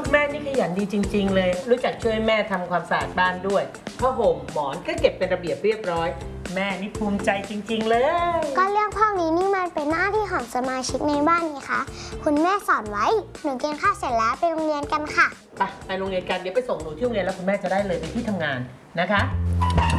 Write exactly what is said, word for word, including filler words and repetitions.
แม่นี่ขยันดีจริงๆเลยรู้จักช่วยแม่ทำความสะอาดบ้านด้วยผ้าห่มหมอนก็เก็บเป็นระเบียบเรียบร้อยแม่นี่ภูมิใจจริงๆเลยก็เรื่องพวกนี้นี่มันเป็นหน้าที่ของสมาชิกในบ้านนี่คะคุณแม่สอนไว้หนูกินข้าวเสร็จแล้วไปโรงเรียนกันค่ะไปไปโรงเรียนกันเดี๋ยวไปส่งหนูที่โรงเรียนแล้วคุณแม่จะได้เลยไปที่ทำงานนะคะ